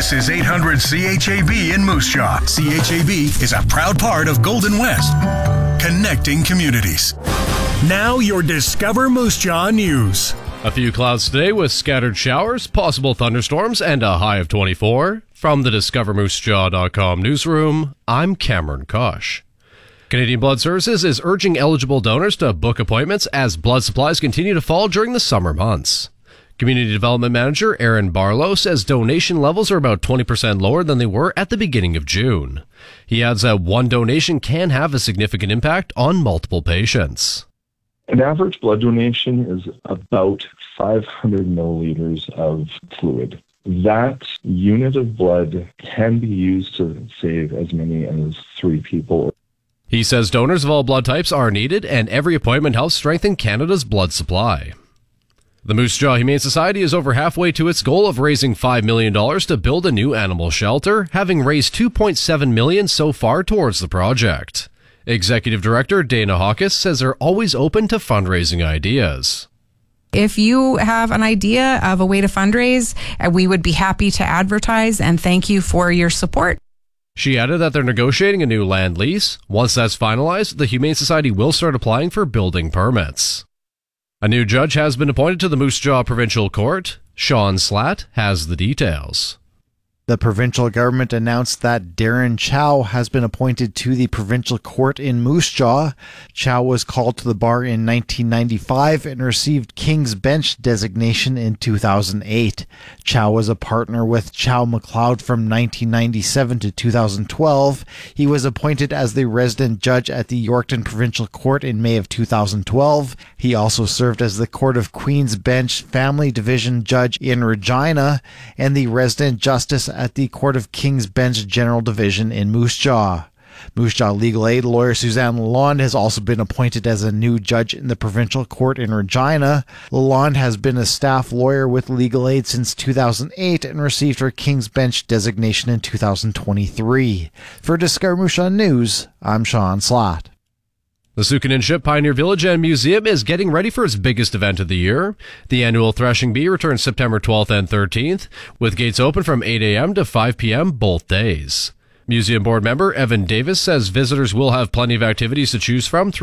This is 800 CHAB in Moose Jaw. CHAB is a proud part of Golden West, connecting communities. Now your Discover Moose Jaw news. A few clouds today with scattered showers, possible thunderstorms, and a high of 24. From the DiscoverMooseJaw.com newsroom, I'm Cameron Kosh. Canadian Blood Services is urging eligible donors to book appointments as blood supplies continue to fall during the summer months. Community Development Manager Aaron Barlow says donation levels are about 20% lower than they were at the beginning of June. He adds that one donation can have a significant impact on multiple patients. An average blood donation is about 500 milliliters of fluid. That unit of blood can be used to save as many as 3 people. He says donors of all blood types are needed, and every appointment helps strengthen Canada's blood supply. The Moose Jaw Humane Society is over halfway to its goal of raising $5 million to build a new animal shelter, having raised $2.7 million so far towards the project. Executive Director Dana Hawkes says they're always open to fundraising ideas. If you have an idea of a way to fundraise, we would be happy to advertise, and thank you for your support. She added that they're negotiating a new land lease. Once that's finalized, the Humane Society will start applying for building permits. A new judge has been appointed to the Moose Jaw Provincial Court. Sean Slatt has the details. The provincial government announced that Darren Chow has been appointed to the provincial court in Moose Jaw. Chow was called to the bar in 1995 and received King's Bench designation in 2008. Chow was a partner with Chow McLeod from 1997 to 2012. He was appointed as the resident judge at the Yorkton Provincial Court in May of 2012. He also served as the Court of Queen's Bench Family Division judge in Regina and the resident justice at the Court of King's Bench General Division in Moose Jaw. Moose Jaw legal aid lawyer Suzanne Lalonde has also been appointed as a new judge in the provincial court in Regina. Lalonde has been a staff lawyer with legal aid since 2008 and received her King's Bench designation in 2023. For Discover Moose Jaw News, I'm Sean Slatt. The Sukaniship Pioneer Village and Museum is getting ready for its biggest event of the year. The annual Threshing Bee returns September 12th and 13th, with gates open from 8 a.m. to 5 p.m. both days. Museum board member Evan Davis says visitors will have plenty of activities to choose from